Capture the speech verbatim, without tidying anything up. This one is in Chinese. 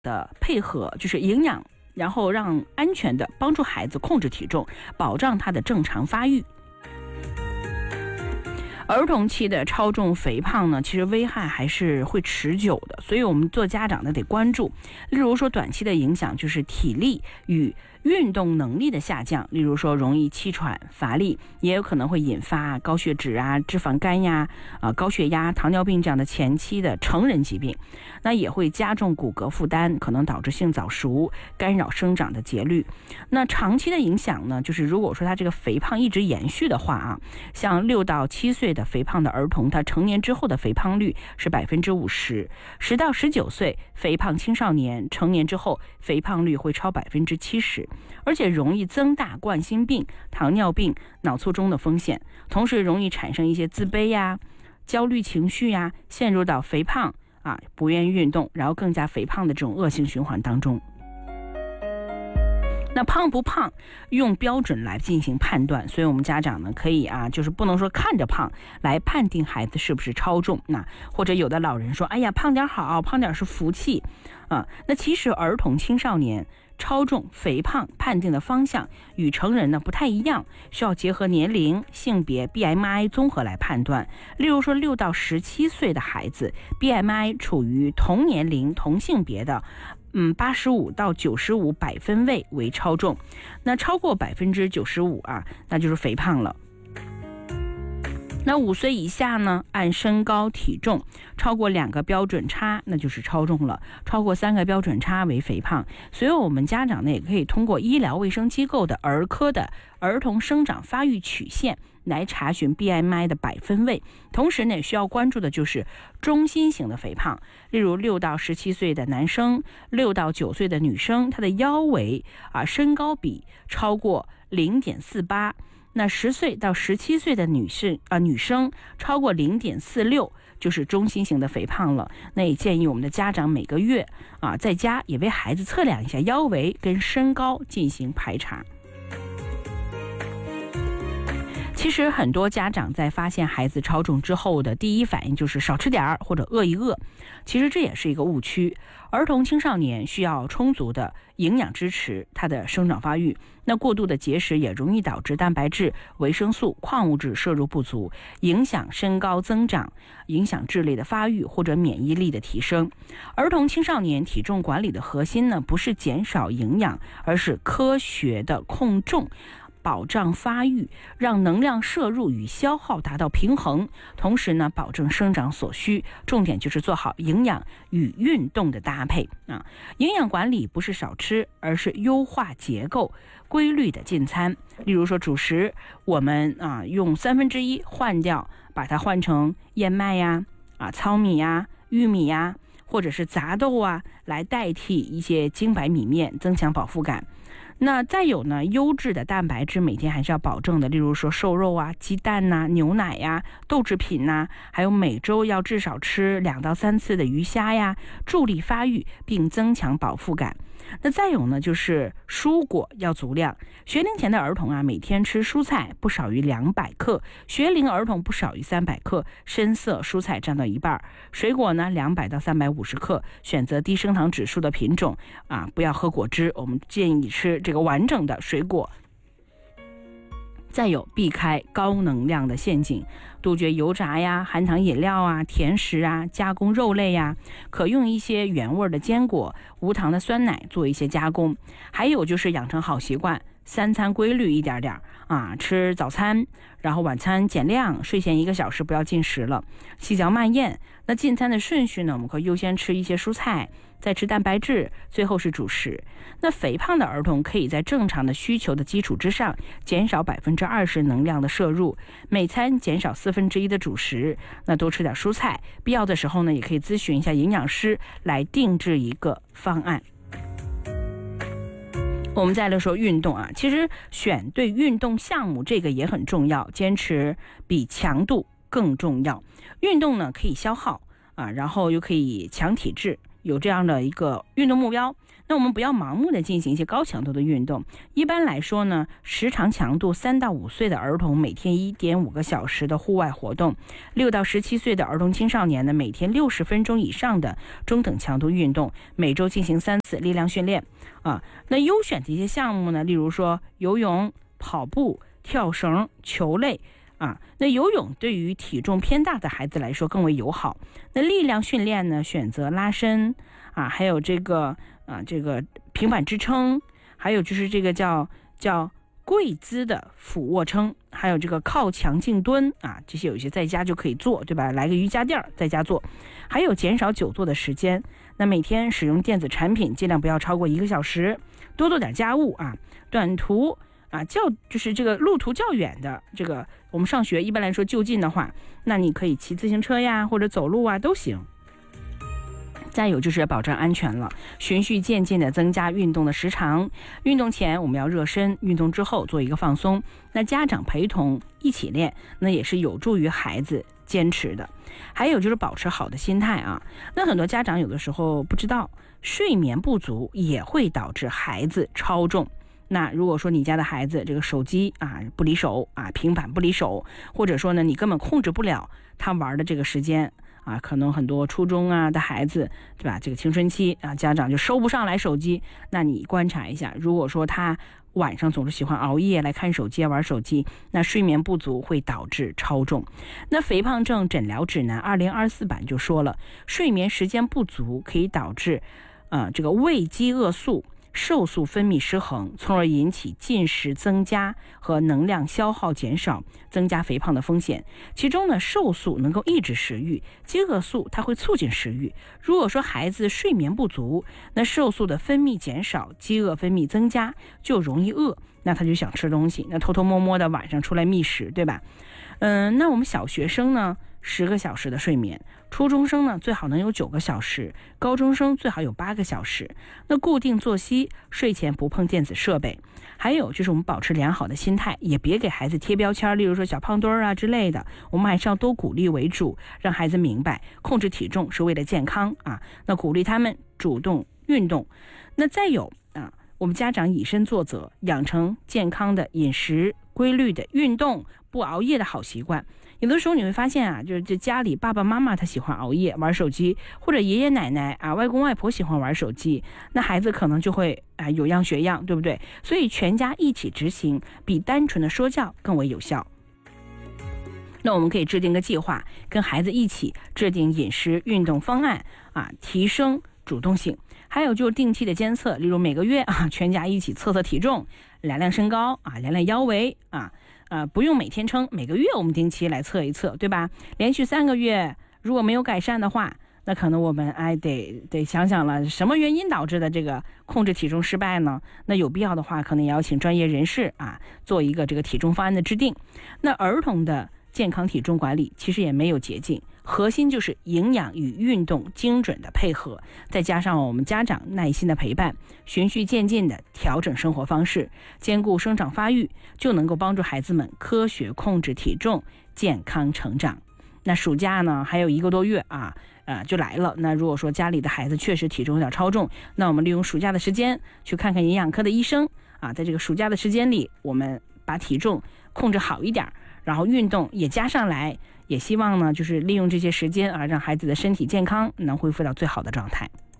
的配合，就是营养，然后让安全的帮助孩子控制体重，保障他的正常发育。儿童期的超重肥胖呢，其实危害还是会持久的，所以我们做家长的得关注。例如说短期的影响就是体力与运动能力的下降，例如说容易气喘乏力，也有可能会引发高血脂啊、脂肪肝呀、啊高血压、糖尿病这样的前期的成人疾病。那也会加重骨骼负担，可能导致性早熟，干扰生长的节律。那长期的影响呢，就是如果说他这个肥胖一直延续的话啊，像六到七岁的肥胖的儿童，他成年之后的肥胖率是百分之五十；十到十九岁肥胖青少年成年之后肥胖率会超百分之七十，而且容易增大冠心病、糖尿病、脑卒中的风险，同时容易产生一些自卑呀、焦虑情绪呀，陷入到肥胖啊，不愿意运动，然后更加肥胖的这种恶性循环当中。那胖不胖用标准来进行判断，所以我们家长呢可以啊，就是不能说看着胖来判定孩子是不是超重。那或者有的老人说，哎呀，胖点好，胖点是福气啊。那其实儿童青少年超重肥胖判定的方向与成人呢不太一样，需要结合年龄、性别、B M I 综合来判断。例如说六到十七岁的孩子 B M I 处于同年龄同性别的嗯，八十五到九十五百分位为超重，那超过百分之九十五啊，那就是肥胖了。那五岁以下呢，按身高体重超过两个标准差，那就是超重了；超过三个标准差为肥胖。所以我们家长呢，也可以通过医疗卫生机构的儿科的儿童生长发育曲线来查询 B M I 的百分位。同时呢，也需要关注的就是中心型的肥胖，例如六到十七岁的男生、六到九岁的女生，他的腰围啊身高比超过 零点四八。那十岁到十七岁的女士啊、呃、女生超过 零点四六，就是中心型的肥胖了。那也建议我们的家长每个月啊在家也为孩子测量一下腰围跟身高进行排查。其实很多家长在发现孩子超重之后的第一反应就是少吃点儿或者饿一饿，其实这也是一个误区。儿童青少年需要充足的营养支持他的生长发育，那过度的节食也容易导致蛋白质、维生素、矿物质摄入不足，影响身高增长，影响智力的发育或者免疫力的提升。儿童青少年体重管理的核心呢，不是减少营养，而是科学的控重，保障发育，让能量摄入与消耗达到平衡，同时呢，保证生长所需。重点就是做好营养与运动的搭配啊。营养管理不是少吃，而是优化结构，规律的进餐。例如说主食，我们啊用三分之一换掉，把它换成燕麦呀、啊糙米呀、玉米呀，或者是杂豆啊，来代替一些精白米面，增强饱腹感。那再有呢，优质的蛋白质每天还是要保证的，例如说瘦肉啊、鸡蛋呐、啊、牛奶呀、豆制品呐、啊，还有每周要至少吃两到三次的鱼虾呀，助力发育并增强饱腹感。那再有呢，就是蔬果要足量。学龄前的儿童啊，每天吃蔬菜不少于两百克，学龄儿童不少于三百克，深色蔬菜占到一半，水果呢两百到三百五十克，选择低升糖指数的品种啊，不要喝果汁，我们建议吃这个完整的水果。再有，避开高能量的陷阱，杜绝油炸呀、含糖饮料啊、甜食啊、加工肉类呀，可用一些原味的坚果、无糖的酸奶做一些加工。还有就是养成好习惯，三餐规律一点点啊，吃早餐，然后晚餐减量，睡前一个小时不要进食了，细嚼慢咽。那进餐的顺序呢，我们可以优先吃一些蔬菜，再吃蛋白质，最后是主食。那肥胖的儿童可以在正常的需求的基础之上，减少百分之二十能量的摄入，每餐减少四分之一的主食，那多吃点蔬菜。必要的时候呢，也可以咨询一下营养师来定制一个方案。我们再来说运动啊，其实选对运动项目这个也很重要，坚持比强度更重要。运动呢可以消耗啊，然后又可以强体质， 有这样的一个运动目标。那我们不要盲目的进行一些高强度的运动。一般来说呢，时长强度三到五岁的儿童每天一点五个小时的户外活动，六到十七岁的儿童青少年呢，每天六十分钟以上的中等强度运动，每周进行三次力量训练啊。那优选的一些项目呢，例如说游泳、跑步、跳绳、球类啊。那游泳对于体重偏大的孩子来说更为友好。那力量训练呢，选择拉伸啊，还有这个啊这个平板支撑，还有就是这个叫叫跪姿的俯卧撑，还有这个靠墙静蹲啊，这些有一些在家就可以做，对吧？来个瑜伽垫在家做。还有减少久坐的时间，那每天使用电子产品尽量不要超过一个小时，多做点家务啊，短途啊较就是这个路途较远的，这个我们上学一般来说就近的话，那你可以骑自行车呀或者走路啊都行。再有就是保证安全了，循序渐进的增加运动的时长。运动前我们要热身，运动之后做一个放松。那家长陪同一起练，那也是有助于孩子坚持的。还有就是保持好的心态啊。那很多家长有的时候不知道，睡眠不足也会导致孩子超重。那如果说你家的孩子这个手机啊不离手啊，平板不离手，或者说呢你根本控制不了他玩的这个时间啊，可能很多初中啊的孩子，对吧？这个青春期啊，家长就收不上来手机。那你观察一下，如果说他晚上总是喜欢熬夜来看手机、玩手机，那睡眠不足会导致超重。那肥胖症诊疗指南二零二四版就说了，睡眠时间不足可以导致，呃，这个胃饥饿素、瘦素分泌失衡，从而引起进食增加和能量消耗减少，增加肥胖的风险。其中呢，瘦素能够抑制食欲，饥饿素它会促进食欲。如果说孩子睡眠不足，那瘦素的分泌减少，饥饿分泌增加，就容易饿，那他就想吃东西，那偷偷摸摸的晚上出来觅食，对吧？嗯，那我们小学生呢，十个小时的睡眠，初中生呢最好能有九个小时，高中生最好有八个小时。那固定作息，睡前不碰电子设备，还有就是我们保持良好的心态，也别给孩子贴标签，例如说小胖墩儿啊之类的，我们还是要多鼓励为主，让孩子明白控制体重是为了健康啊。那鼓励他们主动运动。那再有啊，我们家长以身作则，养成健康的饮食、规律的运动、不熬夜的好习惯。有的时候你会发现啊，就是这家里爸爸妈妈他喜欢熬夜玩手机，或者爷爷奶奶啊、外公外婆喜欢玩手机，那孩子可能就会啊有样学样，对不对？所以全家一起执行，比单纯的说教更为有效。那我们可以制定个计划，跟孩子一起制定饮食运动方案啊，提升主动性。还有就是定期的监测，例如每个月啊，全家一起测测体重，量量身高啊，量量腰围啊。呃，不用每天称，每个月我们定期来测一测，对吧？连续三个月如果没有改善的话，那可能我们哎得得想想了，什么原因导致的这个控制体重失败呢？那有必要的话，可能也要请专业人士啊做一个这个体重方案的制定。那儿童的健康体重管理其实也没有捷径，核心就是营养与运动精准的配合，再加上我们家长耐心的陪伴，循序渐进的调整生活方式，兼顾生长发育，就能够帮助孩子们科学控制体重，健康成长。那暑假呢还有一个多月啊，呃就来了。那如果说家里的孩子确实体重有点超重，那我们利用暑假的时间去看看营养科的医生啊，在这个暑假的时间里，我们把体重控制好一点，然后运动也加上来，也希望呢就是利用这些时间啊，让孩子的身体健康能恢复到最好的状态。